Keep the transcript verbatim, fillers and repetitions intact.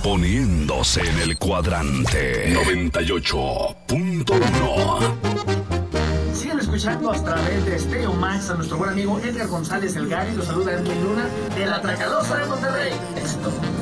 poniéndose en el cuadrante noventa y ocho punto uno. Siguen escuchando a través de Stereo Max a nuestro buen amigo Edgar González Elgari. Los saluda Edwin Luna, el Atracalosa de Monterrey. Éxito.